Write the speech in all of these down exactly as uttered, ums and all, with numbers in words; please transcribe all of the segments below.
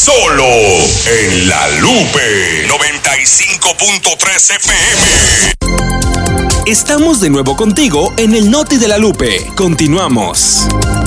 solo en La Lupe noventa y cinco punto tres F M. Estamos de nuevo contigo en el Noti de La Lupe. Continuamos.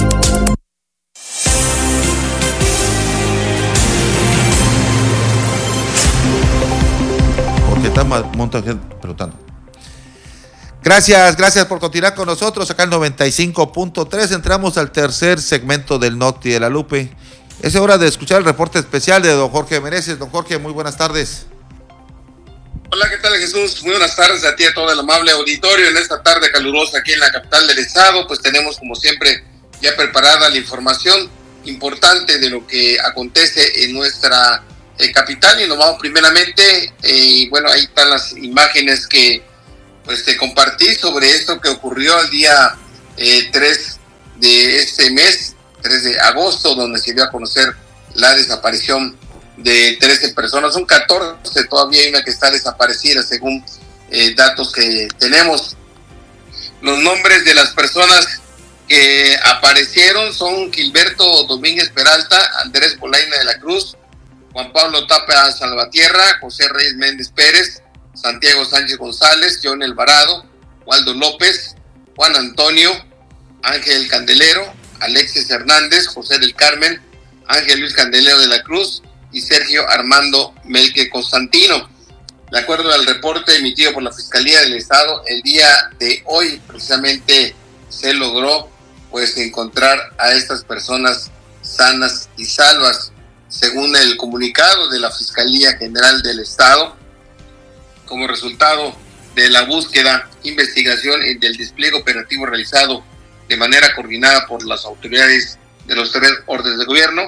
Porque está un montón de gente preguntando. Gracias, gracias por continuar con nosotros acá en noventa y cinco punto tres. Entramos al tercer segmento del Noti de La Lupe. Es hora de escuchar el reporte especial de don Jorge Meneses. Don Jorge, muy buenas tardes. Hola, ¿qué tal, Jesús? Muy buenas tardes a ti y a todo el amable auditorio. En esta tarde calurosa aquí en la capital del estado, pues tenemos como siempre ya preparada la información importante de lo que acontece en nuestra eh, capital, y nos vamos primeramente, eh, y bueno, ahí están las imágenes que pues te compartí sobre esto que ocurrió el día eh, tres de este mes, tres de agosto, donde se dio a conocer la desaparición de trece personas. Son catorce, todavía hay una que está desaparecida según eh, datos que tenemos. Los nombres de las personas que aparecieron son Gilberto Domínguez Peralta, Andrés Bolaina de la Cruz, Juan Pablo Tapia Salvatierra, José Reyes Méndez Pérez, Santiago Sánchez González, John Alvarado, Waldo López, Juan Antonio, Ángel Candelero, Alexis Hernández, José del Carmen, Ángel Luis Candelero de la Cruz y Sergio Armando Melque Constantino. De acuerdo al reporte emitido por la Fiscalía del Estado, el día de hoy precisamente se logró pues encontrar a estas personas sanas y salvas. Según el comunicado de la Fiscalía General del Estado, como resultado de la búsqueda, investigación y del despliegue operativo realizado de manera coordinada por las autoridades de los tres órdenes de gobierno,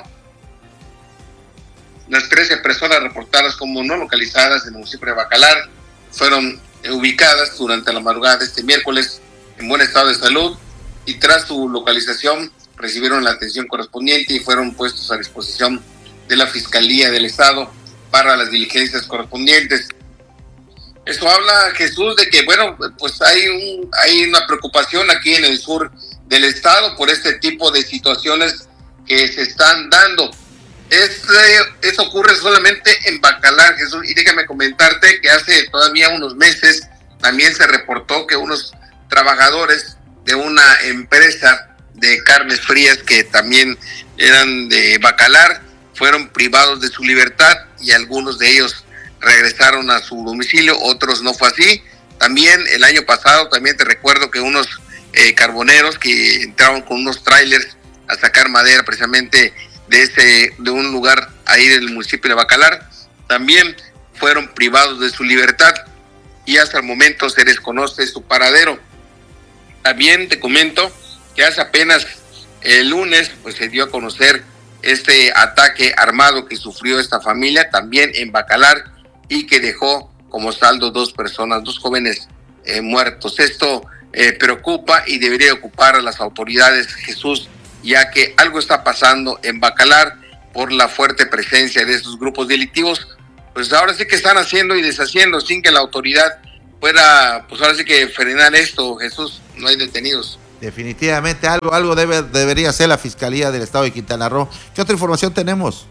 las trece personas reportadas como no localizadas en el municipio de Bacalar fueron ubicadas durante la madrugada de este miércoles en buen estado de salud, y tras su localización recibieron la atención correspondiente y fueron puestos a disposición de la Fiscalía del Estado para las diligencias correspondientes. Esto habla, Jesús, de que, bueno, pues hay, un, hay una preocupación aquí en el sur del estado por este tipo de situaciones que se están dando. Este, eso ocurre solamente en Bacalar, Jesús, y déjame comentarte que hace todavía unos meses también se reportó que unos trabajadores de una empresa de carnes frías que también eran de Bacalar fueron privados de su libertad, y algunos de ellos regresaron a su domicilio, otros no fue así. También el año pasado, también te recuerdo que unos eh, carboneros que entraron con unos trailers a sacar madera precisamente de ese de un lugar ahí del municipio de Bacalar, también fueron privados de su libertad y hasta el momento se desconoce su paradero. También te comento que hace apenas el lunes pues se dio a conocer este ataque armado que sufrió esta familia también en Bacalar, y que dejó como saldo dos personas, dos jóvenes eh, muertos. Esto eh, preocupa y debería ocupar a las autoridades, Jesús, ya que algo está pasando en Bacalar por la fuerte presencia de estos grupos delictivos. Pues ahora sí que están haciendo y deshaciendo sin que la autoridad pueda, pues ahora sí que frenar esto, Jesús. No hay detenidos. Definitivamente algo, algo debe, debería hacer la Fiscalía del Estado de Quintana Roo. ¿Qué otra información tenemos?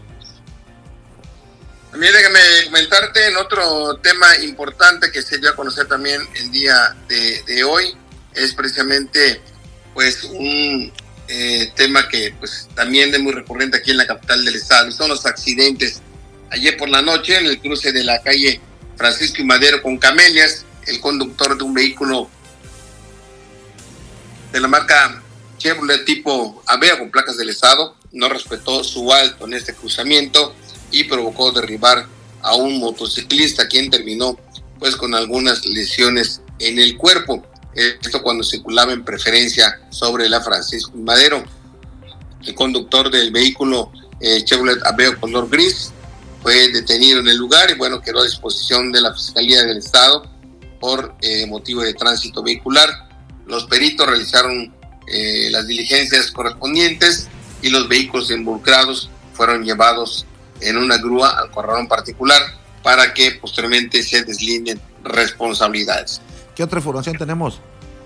También déjame comentarte en otro tema importante que se dio a conocer también el día de, de hoy. Es precisamente pues un eh, tema que pues también es muy recurrente aquí en la capital del estado, y son los accidentes. Ayer por la noche, en el cruce de la calle Francisco y Madero con Camelias, el conductor de un vehículo de la marca Chevrolet tipo Aveo con placas del estado no respetó su alto en este cruzamiento y provocó derribar a un motociclista, quien terminó pues con algunas lesiones en el cuerpo. Esto cuando circulaba en preferencia sobre la Francisco y Madero. El conductor del vehículo eh, Chevrolet Aveo color gris fue detenido en el lugar y bueno, quedó a disposición de la Fiscalía del Estado por eh, motivo de tránsito vehicular. Los peritos realizaron eh, las diligencias correspondientes y los vehículos involucrados fueron llevados en una grúa al corralón particular para que posteriormente se deslinden responsabilidades. ¿Qué otra información tenemos?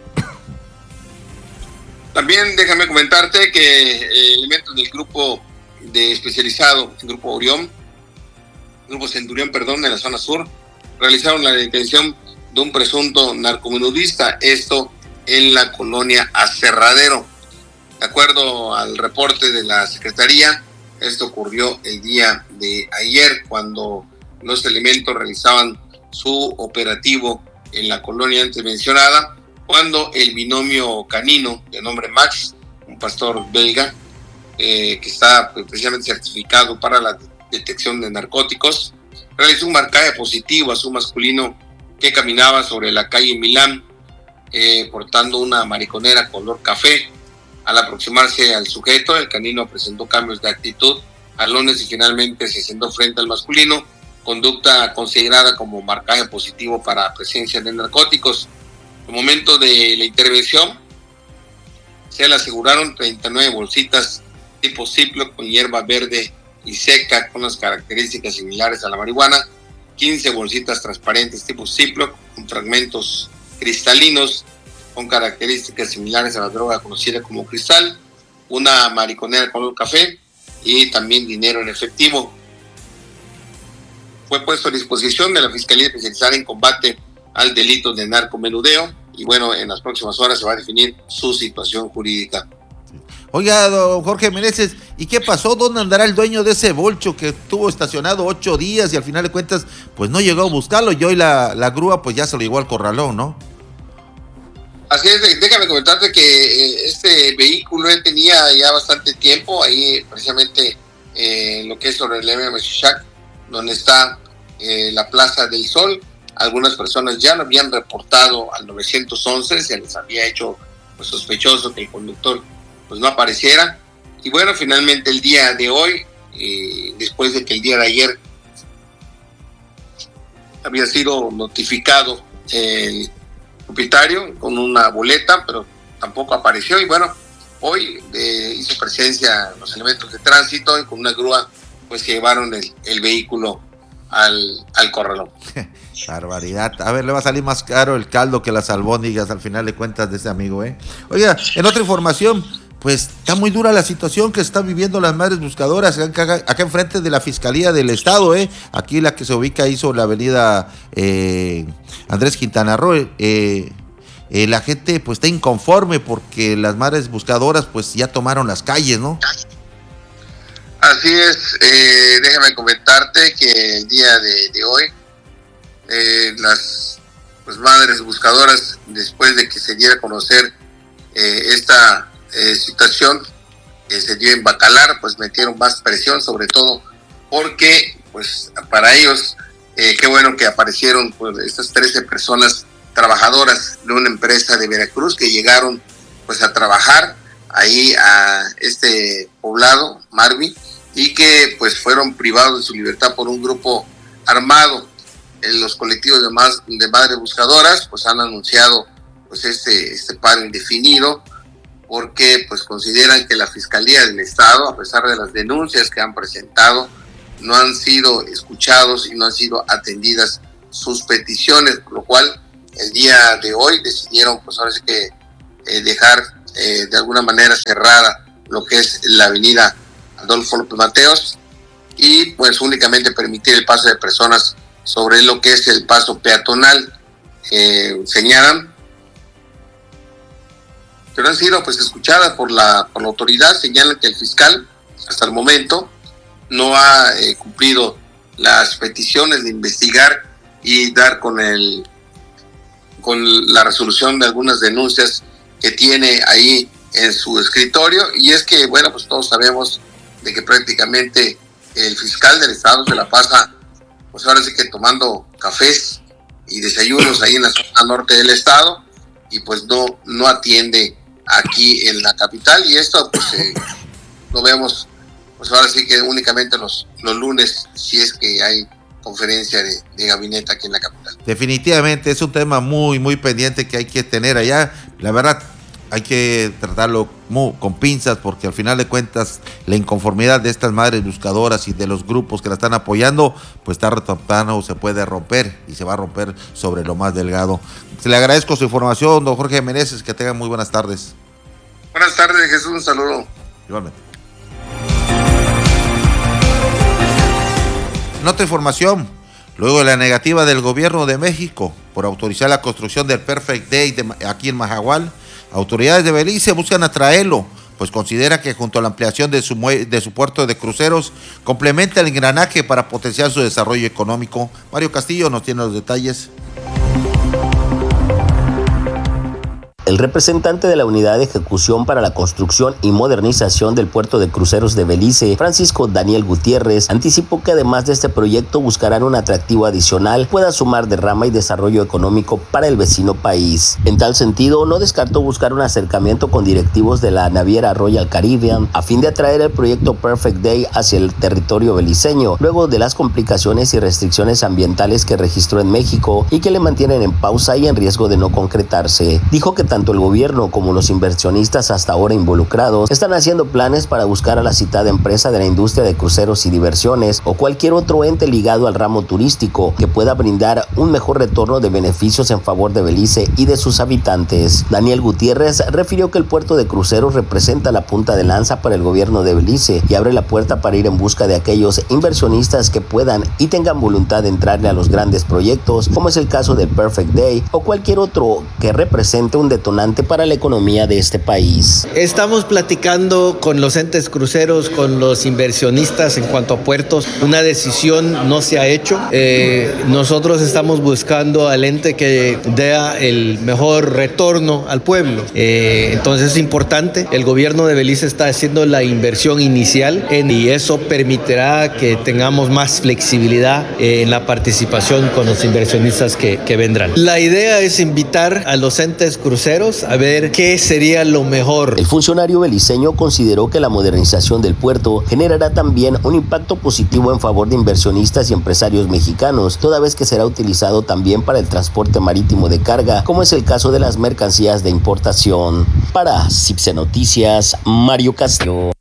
También déjame comentarte que eh, elementos del grupo de especializado en Grupo Orión, Grupo Centurión, perdón, en la zona sur, realizaron la detención de un presunto narcomenudista, esto en la colonia Aserradero. De acuerdo al reporte de la Secretaría, esto ocurrió el día de ayer, cuando los elementos realizaban su operativo en la colonia antes mencionada, cuando el binomio canino de nombre Max, un pastor belga, eh, que está pues, precisamente certificado para la detección de narcóticos, realizó un marcaje positivo a su masculino que caminaba sobre la calle Milán, eh, portando una mariconera color café. Al aproximarse al sujeto, el canino presentó cambios de actitud, jalones y finalmente se sentó frente al masculino, conducta considerada como marcaje positivo para presencia de narcóticos. En el momento de la intervención, se le aseguraron treinta y nueve bolsitas tipo Ziploc con hierba verde y seca con las características similares a la marihuana, quince bolsitas transparentes tipo Ziploc con fragmentos cristalinos con características similares a la droga conocida como cristal, una mariconera color café y también dinero en efectivo. Fue puesto a disposición de la Fiscalía Especializada en Combate al Delito de Narcomenudeo y bueno, en las próximas horas se va a definir su situación jurídica. Oiga, don Jorge Meneses, ¿y qué pasó? ¿Dónde andará el dueño de ese bolcho que estuvo estacionado ocho días y al final de cuentas pues no llegó a buscarlo y hoy la, la grúa pues ya se lo llevó al corralón, ¿no? Así es, déjame comentarte que eh, este vehículo él tenía ya bastante tiempo ahí precisamente eh, en lo que es sobre el M M Shishak, donde está eh, la Plaza del Sol. Algunas personas ya lo habían reportado al nueve once, se les había hecho pues, sospechoso que el conductor pues no apareciera. Y bueno, finalmente el día de hoy, eh, después de que el día de ayer había sido notificado el propietario con una boleta, pero tampoco apareció. Y bueno, hoy eh, hizo presencia los elementos de tránsito y con una grúa pues se llevaron el, el vehículo al, al corralón. Barbaridad. A ver, le va a salir más caro el caldo que las albóndigas al final de cuentas de ese amigo, ¿eh? Oiga, en otra información, pues está muy dura la situación que están viviendo las madres buscadoras acá, acá enfrente de la Fiscalía del Estado, ¿eh? Aquí la que se ubica ahí sobre la avenida eh, Andrés Quintana Roo. Eh, eh, la gente pues está inconforme porque las madres buscadoras pues ya tomaron las calles, ¿no? Así es, eh, déjame comentarte que el día de, de hoy eh, las pues, madres buscadoras, después de que se diera a conocer eh, esta eh, situación que se dio en Bacalar, pues metieron más presión, sobre todo porque pues para ellos, eh, qué bueno que aparecieron pues, estas trece personas trabajadoras de una empresa de Veracruz que llegaron pues a trabajar ahí a este poblado, Marvi, y que pues fueron privados de su libertad por un grupo armado. En los colectivos de, más, de madres buscadoras pues han anunciado pues este, este paro indefinido porque pues consideran que la Fiscalía del Estado, a pesar de las denuncias que han presentado, no han sido escuchados y no han sido atendidas sus peticiones, por lo cual el día de hoy decidieron pues ahora sí que eh, dejar eh, de alguna manera cerrada lo que es la avenida Adolfo López Mateos y pues únicamente permitir el paso de personas sobre lo que es el paso peatonal. Eh, señalan, pero han sido pues escuchadas por la, por la autoridad. Señalan que el fiscal hasta el momento no ha eh, cumplido las peticiones de investigar y dar con el con la resolución de algunas denuncias que tiene ahí en su escritorio. Y es que bueno, pues todos sabemos de que prácticamente el fiscal del Estado se la pasa pues ahora sí que tomando cafés y desayunos ahí en la zona norte del Estado y pues no, no atiende aquí en la capital, y esto pues eh, lo vemos pues ahora sí que únicamente los, los lunes, si es que hay conferencia de, de gabinete aquí en la capital. Definitivamente es un tema muy muy pendiente que hay que tener allá. La verdad hay que tratarlo muy, con pinzas, porque al final de cuentas la inconformidad de estas madres buscadoras y de los grupos que la están apoyando, pues tarde o temprano se puede romper y se va a romper sobre lo más delgado. Le agradezco su información, don Jorge Meneses, que tengan muy buenas tardes. Buenas tardes, Jesús, un saludo. Igualmente. En otra información, luego de la negativa del gobierno de México por autorizar la construcción del Perfect Day de, aquí en Mahahual, autoridades de Belice buscan atraerlo, pues considera que junto a la ampliación de su, de su puerto de cruceros, complementa el engranaje para potenciar su desarrollo económico. Mario Castillo nos tiene los detalles. El representante de la Unidad de Ejecución para la Construcción y Modernización del Puerto de Cruceros de Belice, Francisco Daniel Gutiérrez, anticipó que además de este proyecto buscarán un atractivo adicional pueda sumar derrama y desarrollo económico para el vecino país. En tal sentido, no descartó buscar un acercamiento con directivos de la naviera Royal Caribbean a fin de atraer el proyecto Perfect Day hacia el territorio beliceño, luego de las complicaciones y restricciones ambientales que registró en México y que le mantienen en pausa y en riesgo de no concretarse. Dijo que tanto el gobierno como los inversionistas hasta ahora involucrados están haciendo planes para buscar a la citada empresa de la industria de cruceros y diversiones o cualquier otro ente ligado al ramo turístico que pueda brindar un mejor retorno de beneficios en favor de Belice y de sus habitantes. Daniel Gutiérrez refirió que el puerto de cruceros representa la punta de lanza para el gobierno de Belice y abre la puerta para ir en busca de aquellos inversionistas que puedan y tengan voluntad de entrarle a los grandes proyectos, como es el caso del Perfect Day o cualquier otro que represente un detonante para la economía de este país. Estamos platicando con los entes cruceros, con los inversionistas en cuanto a puertos. Una decisión no se ha hecho. Eh, nosotros estamos buscando al ente que dé el mejor retorno al pueblo. Eh, entonces es importante. El gobierno de Belice está haciendo la inversión inicial en, y eso permitirá que tengamos más flexibilidad eh, en la participación con los inversionistas que, que vendrán. La idea es invitar a los entes cruceros a ver qué sería lo mejor. El funcionario beliceño consideró que la modernización del puerto generará también un impacto positivo en favor de inversionistas y empresarios mexicanos, toda vez que será utilizado también para el transporte marítimo de carga, como es el caso de las mercancías de importación. Para Cipse Noticias, Mario Castillo.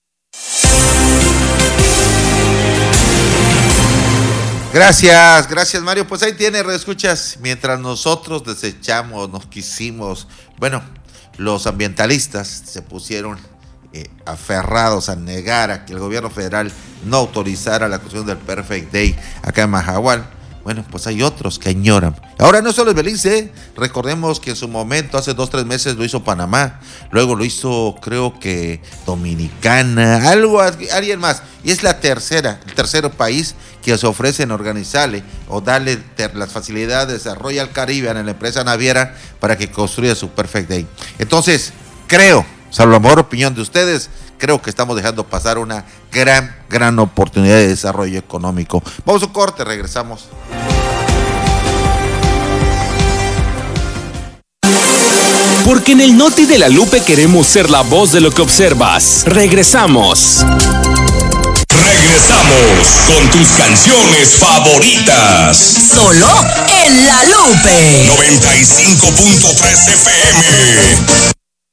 Gracias, gracias Mario. Pues ahí tiene, reescuchas, mientras nosotros desechamos, nos quisimos, bueno, los ambientalistas se pusieron eh, aferrados a negar a que el gobierno federal no autorizara la construcción del Perfect Day acá en Mahahual. Bueno, pues hay otros que añoran. Ahora no solo es Belice, ¿eh? Recordemos que en su momento, hace dos, tres meses, lo hizo Panamá. Luego lo hizo, creo que, Dominicana, algo, alguien más. Y es la tercera, el tercer país que se ofrecen organizarle o darle ter, las facilidades a Royal Caribbean, a la empresa naviera, para que construya su Perfect Day. Entonces, creo, salvo la mejor opinión de ustedes, creo que estamos dejando pasar una gran, gran oportunidad de desarrollo económico. Vamos a un corte, regresamos. Porque en el Noti de la Lupe queremos ser la voz de lo que observas. Regresamos. Regresamos con tus canciones favoritas. Solo en La Lupe. noventa y cinco punto tres F M.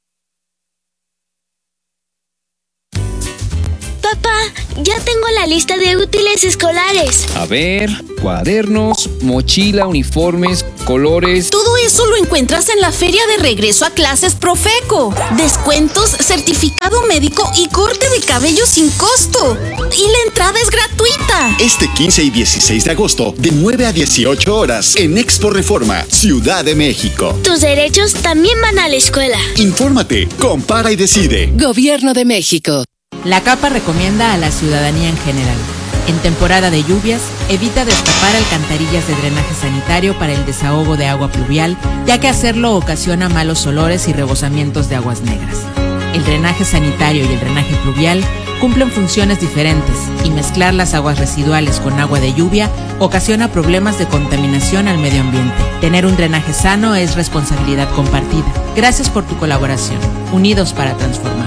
Papá, ya tengo la lista de útiles escolares. A ver, cuadernos, mochila, uniformes, colores. Todo eso lo encuentras en la Feria de Regreso a Clases Profeco. Descuentos, certificado médico y corte de cabello sin costo. Y la entrada es gratuita. Este quince y dieciséis de agosto, de nueve a dieciocho horas, en Expo Reforma, Ciudad de México. Tus derechos también van a la escuela. Infórmate, compara y decide. Gobierno de México. La CAPA recomienda a la ciudadanía en general: en temporada de lluvias, evita destapar alcantarillas de drenaje sanitario para el desahogo de agua pluvial, ya que hacerlo ocasiona malos olores y rebosamientos de aguas negras. El drenaje sanitario y el drenaje pluvial cumplen funciones diferentes y mezclar las aguas residuales con agua de lluvia ocasiona problemas de contaminación al medio ambiente. Tener un drenaje sano es responsabilidad compartida. Gracias por tu colaboración. Unidos para transformar.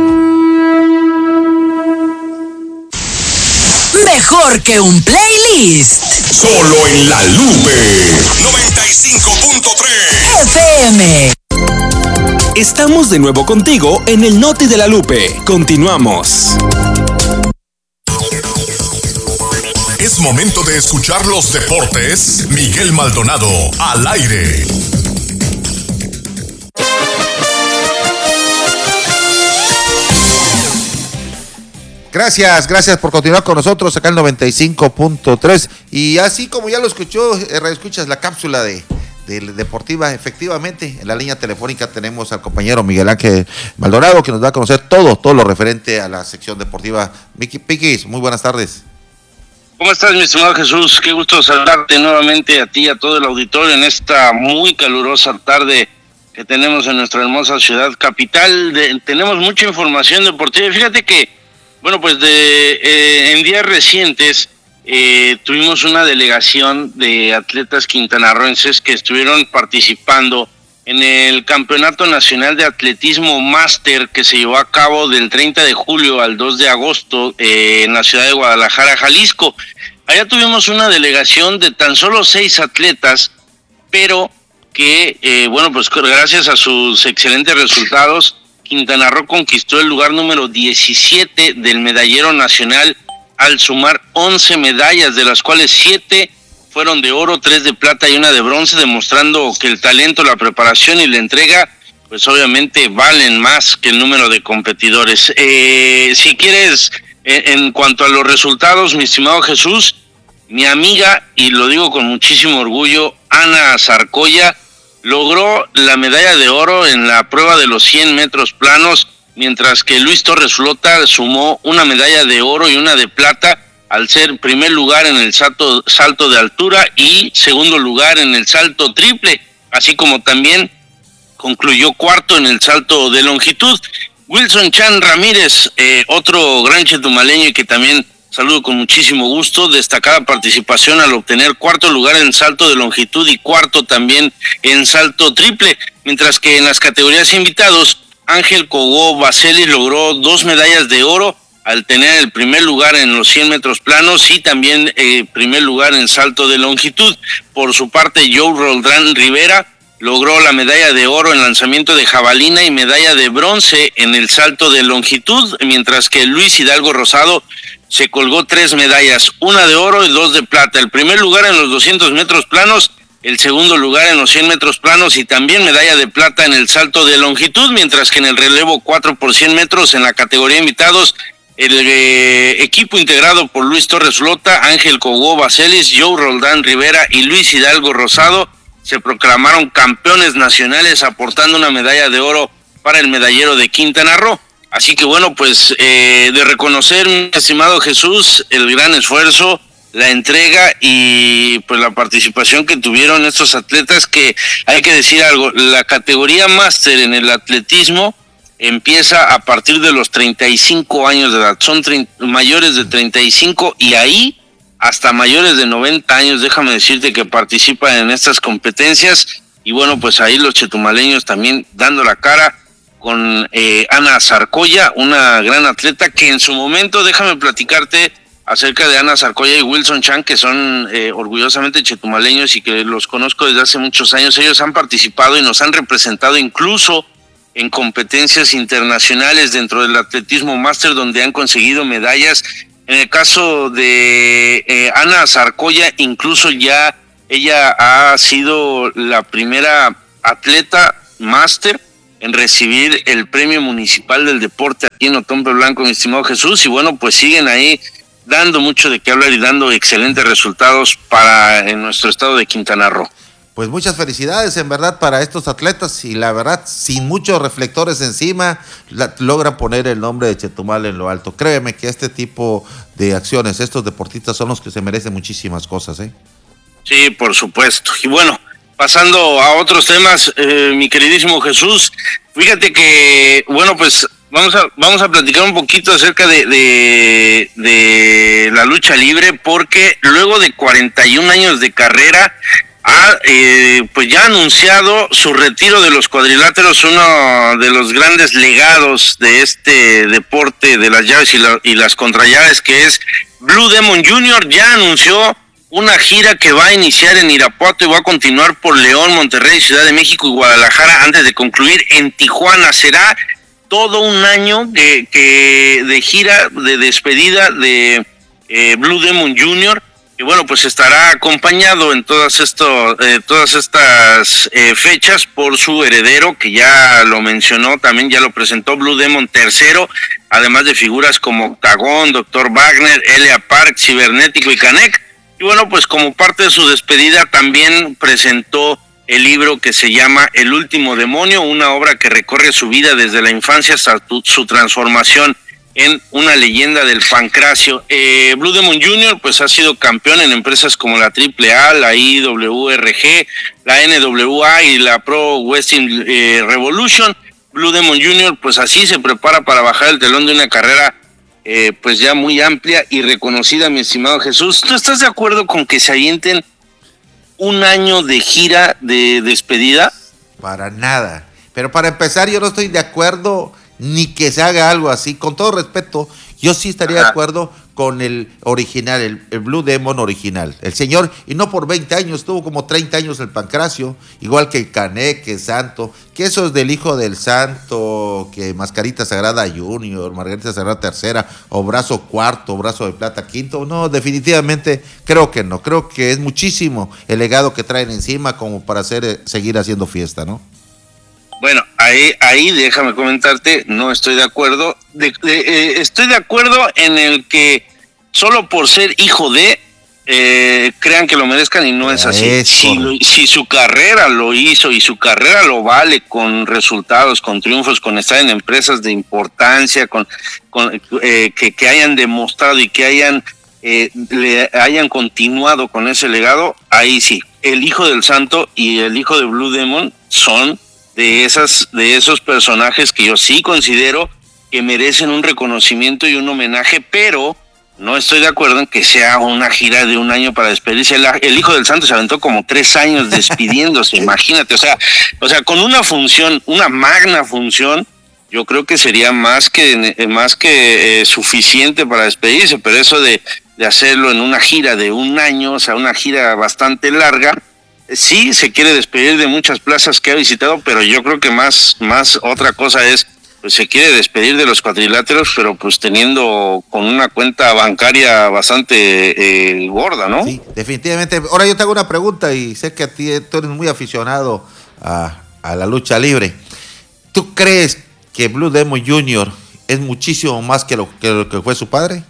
Mejor que un playlist. Solo en La Lupe noventa y cinco punto tres F M. Estamos de nuevo contigo en el Noti de la Lupe. Continuamos. Es momento de escuchar los deportes. Miguel Maldonado al aire. Gracias, gracias por continuar con nosotros acá en noventa y cinco punto tres. Y así como ya lo escuchó, eh, escuchas la cápsula de, de deportiva, efectivamente, en la línea telefónica tenemos al compañero Miguel Ángel Maldonado, que nos va a conocer todo, todo lo referente a la sección deportiva. Miki Piquis, muy buenas tardes. ¿Cómo estás, mi estimado Jesús? Qué gusto saludarte nuevamente a ti y a todo el auditorio en esta muy calurosa tarde que tenemos en nuestra hermosa ciudad capital. De, tenemos mucha información deportiva. Fíjate que Bueno, pues de eh, en días recientes eh, tuvimos una delegación de atletas quintanarroenses que estuvieron participando en el Campeonato Nacional de Atletismo Máster que se llevó a cabo del treinta de julio al dos de agosto eh, en la ciudad de Guadalajara, Jalisco. Allá tuvimos una delegación de tan solo seis atletas, pero que, eh, bueno, pues gracias a sus excelentes resultados, Quintana Roo conquistó el lugar número diecisiete del medallero nacional al sumar once medallas, de las cuales siete fueron de oro, tres de plata y una de bronce, demostrando que el talento, la preparación y la entrega, pues obviamente valen más que el número de competidores. Eh, si quieres, eh, en cuanto a los resultados, mi estimado Jesús, mi amiga, y lo digo con muchísimo orgullo, Ana Zarcoya, logró la medalla de oro en la prueba de los cien metros planos, mientras que Luis Torres Flota sumó una medalla de oro y una de plata al ser primer lugar en el salto, salto de altura y segundo lugar en el salto triple, así como también concluyó cuarto en el salto de longitud. Wilson Chan Ramírez, eh, otro gran chetumaleño y que también saludo con muchísimo gusto, destacada participación al obtener cuarto lugar en salto de longitud y cuarto también en salto triple, mientras que en las categorías invitados, Ángel Cogó Bacelis logró dos medallas de oro al tener el primer lugar en los cien metros planos y también eh, primer lugar en salto de longitud. Por su parte, Joe Roldán Rivera logró la medalla de oro en lanzamiento de jabalina y medalla de bronce en el salto de longitud, mientras que Luis Hidalgo Rosado se colgó tres medallas, una de oro y dos de plata. El primer lugar en los doscientos metros planos, el segundo lugar en los cien metros planos y también medalla de plata en el salto de longitud, mientras que en el relevo cuatro por cien metros en la categoría invitados, el eh, equipo integrado por Luis Torres Flota, Ángel Cogó Bacelis, Joe Roldán Rivera y Luis Hidalgo Rosado se proclamaron campeones nacionales, aportando una medalla de oro para el medallero de Quintana Roo. Así que bueno, pues eh, de reconocer, mi estimado Jesús, el gran esfuerzo, la entrega y pues la participación que tuvieron estos atletas, que hay que decir algo, la categoría máster en el atletismo empieza a partir de los treinta y cinco años de edad, son treinta, mayores de treinta y cinco y ahí hasta mayores de noventa años, déjame decirte que participan en estas competencias y bueno, pues ahí los chetumaleños también dando la cara con eh, Ana Zarcoya, una gran atleta que en su momento, déjame platicarte acerca de Ana Zarcoya y Wilson Chan, que son eh, orgullosamente chetumaleños y que los conozco desde hace muchos años. Ellos han participado y nos han representado incluso en competencias internacionales dentro del atletismo máster, donde han conseguido medallas. En el caso de eh, Ana Zarcoya, incluso ya ella ha sido la primera atleta máster en recibir el premio municipal del deporte aquí en Otompe Blanco, mi estimado Jesús, y bueno, pues siguen ahí dando mucho de qué hablar y dando excelentes resultados para en nuestro estado de Quintana Roo. Pues muchas felicidades en verdad para estos atletas y la verdad, sin muchos reflectores encima, la, logran poner el nombre de Chetumal en lo alto. Créeme que este tipo de acciones, estos deportistas son los que se merecen muchísimas cosas, ¿eh? Sí, por supuesto. Y bueno, pasando a otros temas, eh, mi queridísimo Jesús, fíjate que, bueno, pues vamos a vamos a platicar un poquito acerca de, de, de la lucha libre, porque luego de cuarenta y un años de carrera, ha eh, pues ya anunciado su retiro de los cuadriláteros, uno de los grandes legados de este deporte de las llaves y, la, y las contrallaves, que es Blue Demon junior Ya anunció una gira que va a iniciar en Irapuato y va a continuar por León, Monterrey, Ciudad de México y Guadalajara antes de concluir en Tijuana. Será todo un año que, que de gira, de despedida de eh, Blue Demon junior que bueno, pues estará acompañado en todas, esto, eh, todas estas eh, fechas por su heredero, que ya lo mencionó, también ya lo presentó, Blue Demon tercero, además de figuras como Octagón, Doctor Wagner, Elia Park, Cibernético y Canek. Y bueno, pues como parte de su despedida también presentó el libro que se llama El Último Demonio, una obra que recorre su vida desde la infancia hasta tu, su transformación en una leyenda del pancracio. Eh, Blue Demon junior pues ha sido campeón en empresas como la triple A, la I W R G, la N W A y la Pro Wrestling eh, Revolution. Blue Demon junior pues así se prepara para bajar el telón de una carrera eh, pues ya muy amplia y reconocida, mi estimado Jesús. ¿Tú estás de acuerdo con que se avienten un año de gira de despedida? Para nada. Pero para empezar, yo no estoy de acuerdo ni que se haga algo así. Con todo respeto, yo sí estaría Ajá. de acuerdo con el original, el, el Blue Demon original. El señor, y no por veinte años, tuvo como treinta años el pancracio, igual que el Canek, que Santo, que eso es del hijo del Santo, que Mascarita Sagrada Junior, Margarita Sagrada Tercera, o Brazo Cuarto, Brazo de Plata Quinto. No, definitivamente creo que no. Creo que es muchísimo el legado que traen encima como para hacer, seguir haciendo fiesta, ¿no? Bueno, ahí, ahí déjame comentarte, no estoy de acuerdo. De, de, eh, estoy de acuerdo en el que solo por ser hijo de, eh, crean que lo merezcan y no es así. Si, lo, si su carrera lo hizo y su carrera lo vale con resultados, con triunfos, con estar en empresas de importancia, con, con eh, que, que hayan demostrado y que hayan, eh, le hayan continuado con ese legado, ahí sí. El hijo del Santo y el hijo de Blue Demon son de esas de esos personajes que yo sí considero que merecen un reconocimiento y un homenaje, pero no estoy de acuerdo en que sea una gira de un año para despedirse. El, el hijo del Santo se aventó como tres años despidiéndose, imagínate, o sea, o sea, con una función, una magna función, yo creo que sería más que más que eh, suficiente para despedirse, pero eso de, de hacerlo en una gira de un año, o sea, una gira bastante larga, sí se quiere despedir de muchas plazas que ha visitado, pero yo creo que más, más otra cosa es, pues se quiere despedir de los cuadriláteros, pero pues teniendo con una cuenta bancaria bastante eh, gorda, ¿no? Sí, definitivamente. Ahora yo te hago una pregunta y sé que a ti tú eres muy aficionado a, a la lucha libre. ¿Tú crees que Blue Demon junior es muchísimo más que lo que, lo que fue su padre?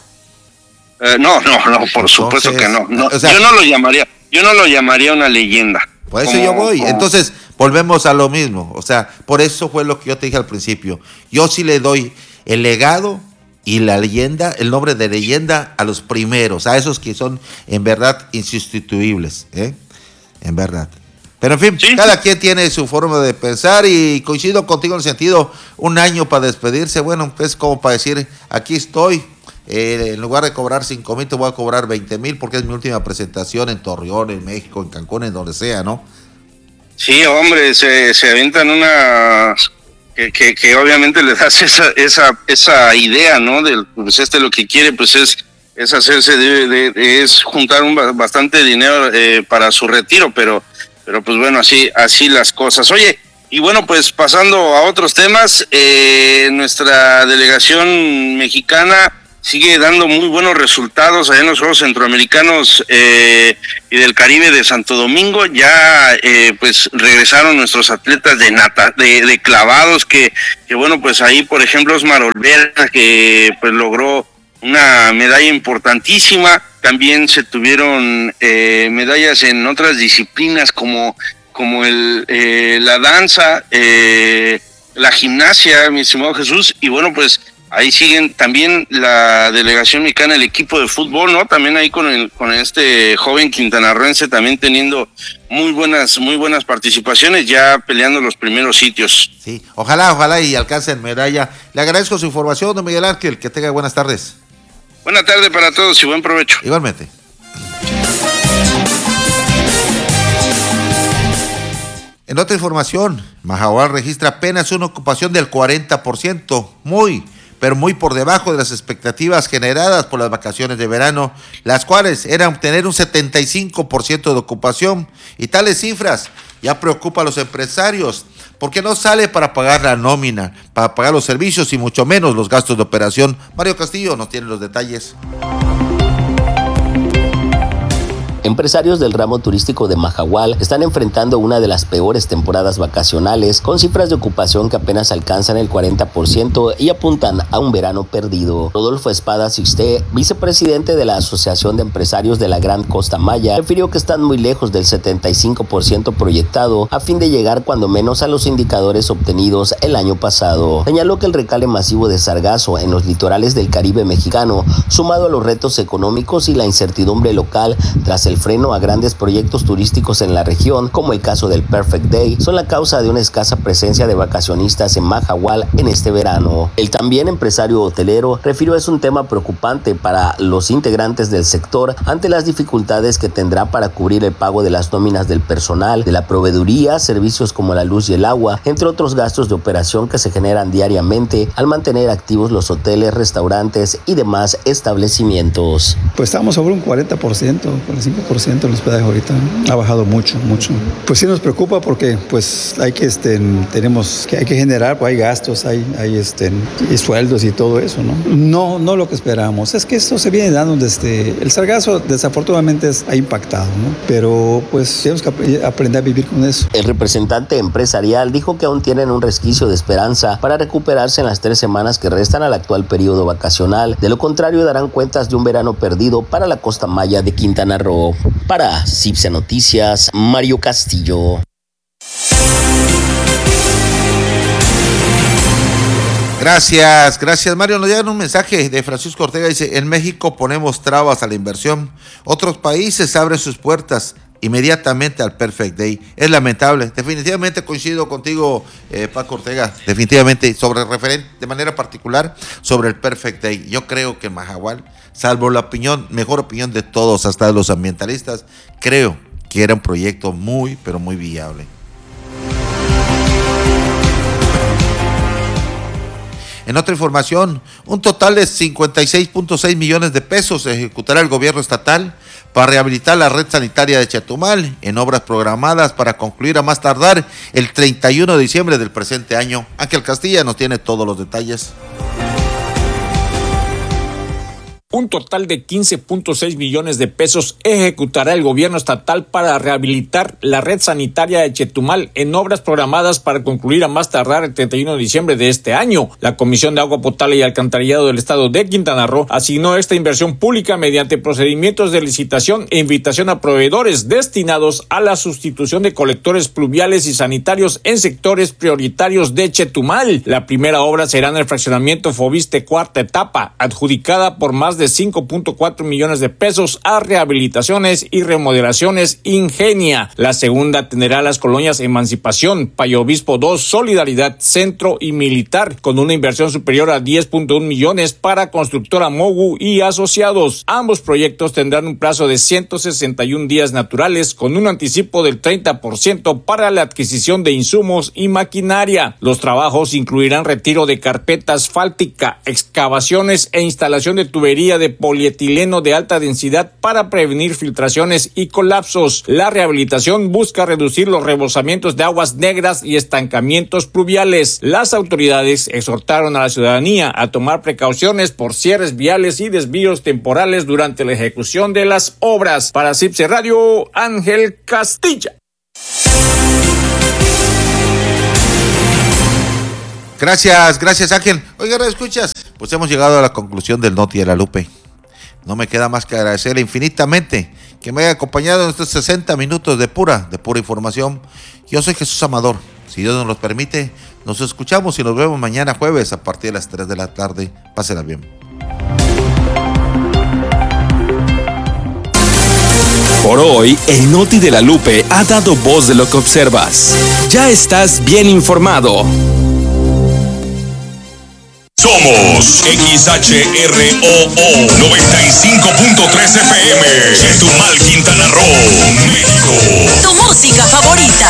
Eh, no, no, no, por Entonces, supuesto que no. no o sea, yo no lo llamaría... Yo no lo llamaría una leyenda. Por eso como, yo voy. Como... Entonces, volvemos a lo mismo. O sea, por eso fue lo que yo te dije al principio. Yo sí le doy el legado y la leyenda, el nombre de leyenda a los primeros, a esos que son en verdad insustituibles, ¿eh? En verdad. Pero en fin, ¿sí? Cada quien tiene su forma de pensar y coincido contigo en el sentido, un año para despedirse, bueno, es como para decir, aquí estoy. Eh, en lugar de cobrar cinco mil, te voy a cobrar veinte mil porque es mi última presentación en Torreón, en México, en Cancún, en donde sea, ¿no? Sí, hombre, se, se aventan una que, que, que obviamente le das esa, esa, esa idea, ¿no? Del, pues este lo que quiere, pues es, es hacerse, de, de, de, es juntar un bastante dinero eh, para su retiro, pero, pero pues bueno, así, así las cosas. Oye, y bueno, pues pasando a otros temas, eh, nuestra delegación mexicana sigue dando muy buenos resultados allá en los Juegos Centroamericanos eh, y del Caribe de Santo Domingo. Ya eh, pues regresaron nuestros atletas de nata, de, de clavados, que, que bueno, pues ahí por ejemplo Osmar Olvera, que pues logró una medalla importantísima. También se tuvieron eh, medallas en otras disciplinas como, como el eh, la danza, eh, la gimnasia, mi estimado Jesús, y bueno, pues ahí siguen también la delegación mexicana, el equipo de fútbol, ¿no? También ahí con el, con este joven quintanarroense también teniendo muy buenas, muy buenas participaciones, ya peleando los primeros sitios. Sí, ojalá, ojalá y alcancen medalla. Le agradezco su información, don Miguel Ángel, que tenga buenas tardes. Buenas tardes para todos y buen provecho. Igualmente. En otra información, Mahahual registra apenas una ocupación del cuarenta por ciento, muy pero muy por debajo de las expectativas generadas por las vacaciones de verano, las cuales eran obtener un setenta y cinco por ciento de ocupación, y tales cifras ya preocupan a los empresarios, porque no sale para pagar la nómina, para pagar los servicios y mucho menos los gastos de operación. Mario Castillo nos tiene los detalles. Empresarios del ramo turístico de Mahahual están enfrentando una de las peores temporadas vacacionales, con cifras de ocupación que apenas alcanzan el cuarenta por ciento y apuntan a un verano perdido. Rodolfo Espada Sixté, vicepresidente de la Asociación de Empresarios de la Gran Costa Maya, refirió que están muy lejos del setenta y cinco por ciento proyectado a fin de llegar cuando menos a los indicadores obtenidos el año pasado. Señaló que el recale masivo de sargazo en los litorales del Caribe mexicano, sumado a los retos económicos y la incertidumbre local tras el freno a grandes proyectos turísticos en la región, como el caso del Perfect Day, son la causa de una escasa presencia de vacacionistas en Mahahual en este verano. El también empresario hotelero refirió es un tema preocupante para los integrantes del sector ante las dificultades que tendrá para cubrir el pago de las nóminas del personal, de la proveeduría, servicios como la luz y el agua, entre otros gastos de operación que se generan diariamente al mantener activos los hoteles, restaurantes y demás establecimientos. Pues estamos sobre un cuarenta por ciento, cuarenta y cinco por ciento el hospedaje ahorita, ¿no? Ha bajado mucho, mucho. Pues sí nos preocupa porque pues hay que, este, tenemos que, hay que generar, pues hay gastos, hay, hay este, y sueldos y todo eso, ¿no? No, no lo que esperamos. Es que esto se viene dando desde, el sargazo desafortunadamente es, ha impactado, ¿no? Pero pues tenemos que aprender a vivir con eso. El representante empresarial dijo que aún tienen un resquicio de esperanza para recuperarse en las tres semanas que restan al actual periodo vacacional. De lo contrario, darán cuentas de un verano perdido para la Costa Maya de Quintana Roo. Para Cipse Noticias, Mario Castillo. Gracias, gracias Mario. Nos llega un mensaje de Francisco Ortega, dice: en México ponemos trabas a la inversión, otros países abren sus puertas inmediatamente al Perfect Day. Es lamentable. Definitivamente coincido contigo, eh, Paco Ortega, definitivamente sobre referente, de manera particular, sobre el Perfect Day. Yo creo que Mahahual, salvo la opinión, mejor opinión de todos, hasta de los ambientalistas, creo que era un proyecto muy, pero muy viable. En otra información, un total de cincuenta y seis punto seis millones de pesos ejecutará el gobierno estatal para rehabilitar la red sanitaria de Chetumal en obras programadas para concluir a más tardar el treinta y uno de diciembre del presente año. Ángel Castilla nos tiene todos los detalles. Un total de quince punto seis millones de pesos ejecutará el gobierno estatal para rehabilitar la red sanitaria de Chetumal en obras programadas para concluir a más tardar el treinta y uno de diciembre de este año. La Comisión de Agua Potable y Alcantarillado del Estado de Quintana Roo asignó esta inversión pública mediante procedimientos de licitación e invitación a proveedores destinados a la sustitución de colectores pluviales y sanitarios en sectores prioritarios de Chetumal. La primera obra será en el fraccionamiento Fobiste cuarta etapa, adjudicada por más de cinco punto cuatro millones de pesos a rehabilitaciones y remodelaciones Ingenia. La segunda tendrá las colonias Emancipación, Payo Obispo dos, Solidaridad, Centro y Militar, con una inversión superior a diez punto uno millones para Constructora Mogu y asociados. Ambos proyectos tendrán un plazo de ciento sesenta y un días naturales, con un anticipo del treinta por ciento para la adquisición de insumos y maquinaria. Los trabajos incluirán retiro de carpeta asfáltica, excavaciones e instalación de tubería de polietileno de alta densidad para prevenir filtraciones y colapsos. La rehabilitación busca reducir los rebosamientos de aguas negras y estancamientos pluviales. Las autoridades exhortaron a la ciudadanía a tomar precauciones por cierres viales y desvíos temporales durante la ejecución de las obras. Para Cipse Radio, Ángel Castilla. Gracias, gracias Ángel. Oiga, ¿escuchas? Pues hemos llegado a la conclusión del Noti de la Lupe. No me queda más que agradecerle infinitamente que me haya acompañado en estos sesenta minutos de pura, de pura información. Yo soy Jesús Amador. Si Dios nos lo permite, nos escuchamos y nos vemos mañana jueves a partir de las tres de la tarde. Pásenla bien. Por hoy, el Noti de la Lupe ha dado voz de lo que observas. Ya estás bien informado. Somos X H R O O noventa y cinco punto tres F M, Chetumal, Quintana Roo, México. Tu música favorita.